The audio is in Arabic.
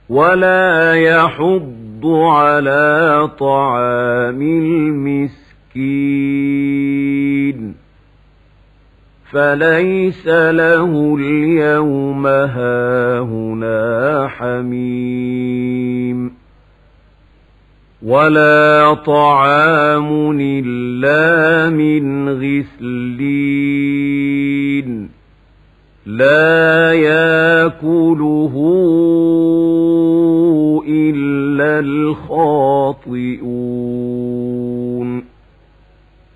ولا يحض على طعام المسكين فليس له اليوم هاهنا حميم ولا طعام إلا من غسلين لا يأكله